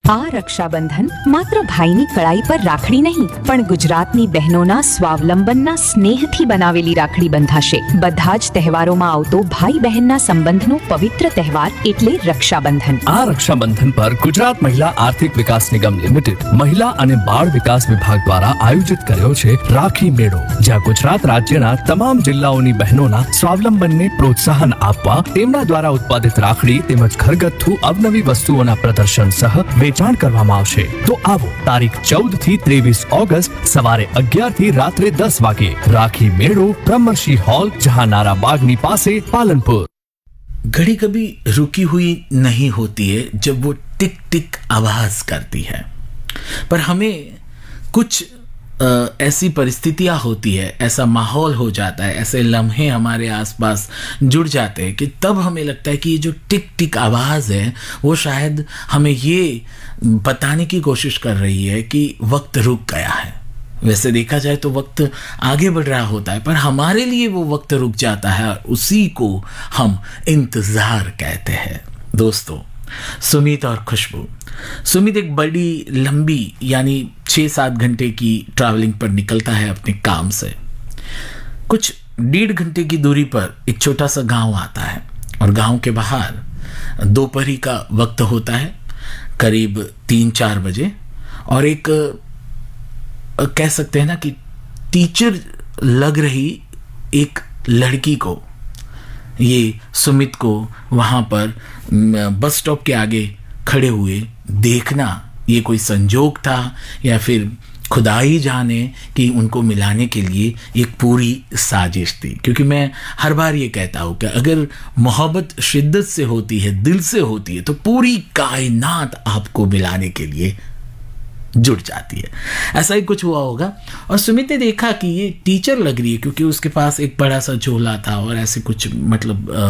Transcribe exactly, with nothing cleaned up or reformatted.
આ રક્ષાબંધન માત્ર ભાઈની કળાઈ પર રાખડી નહીં પણ ગુજરાતની બહેનોના સ્વાવલંબનના સ્નેહથી બનાવેલી રાખડી બંધાશે. બધા જ તહેવારોમાં આવતો ભાઈ બહેનના સંબંધનો પવિત્ર તહેવાર એટલે રક્ષાબંધન. આ રક્ષાબંધન પર ગુજરાત મહિલા આર્થિક વિકાસ નિગમ લિમિટેડ મહિલા અને બાળ વિકાસ વિભાગ દ્વારા આયોજિત કર્યો છે રાખી મેળો, જ્યાં ગુજરાત રાજ્યના તમામ જિલ્લાઓની બહેનોના સ્વાવલંબનને પ્રોત્સાહન આપવા તેમના દ્વારા ઉત્પાદિત રાખડી તેમજ ઘરગથ્થુ અવનવી વસ્તુઓના પ્રદર્શન સહ વેચાણ કરવામાં આવશે. તો આવો તારીખ ચૌદ થી ત્રેવીસ ઓગસ્ટ સવારે અગિયાર થી રાત્રે દસ વાગે રાખી મેળો, બ્રહ્મર્षि हॉल, जहानारा बागनी पासे, पालनपुर. घड़ी कभी रुकी हुई नहीं होती है जब वो टिक टिक आवाज करती है, पर हमें कुछ आ, ऐसी परिस्थितियां होती है, ऐसा माहौल हो जाता है, ऐसे लम्हे हमारे आसपास जुड़ जाते हैं कि तब हमें लगता है कि ये जो टिक टिक आवाज़ है वो शायद हमें ये बताने की कोशिश कर रही है कि वक्त रुक गया है. वैसे देखा जाए तो वक्त आगे बढ़ रहा होता है, पर हमारे लिए वो वक्त रुक जाता है और उसी को हम इंतज़ार कहते हैं. दोस्तों, सुमित और खुशबू. सुमित एक बड़ी लंबी यानी छः सात घंटे की ट्रैवलिंग पर निकलता है अपने काम से. कुछ डेढ़ घंटे की दूरी पर एक छोटा सा गांव आता है और गांव के बाहर दोपहरी का वक्त होता है, करीब तीन चार बजे, और एक कह सकते हैं ना कि टीचर लग रही एक लड़की को, ये सुमित को वहाँ पर बस स्टॉप के आगे खड़े हुए देखना, ये कोई संजोग था या फिर खुदा ही जाने कि उनको मिलाने के लिए एक पूरी साजिश थी. क्योंकि मैं हर बार ये कहता हूँ कि अगर मोहब्बत शिद्दत से होती है, दिल से होती है, तो पूरी कायनात आपको मिलाने के लिए जुट जाती है. ऐसा ही कुछ हुआ होगा. और सुमित ने देखा कि ये टीचर लग रही है क्योंकि उसके पास एक बड़ा सा झोला था और ऐसे कुछ मतलब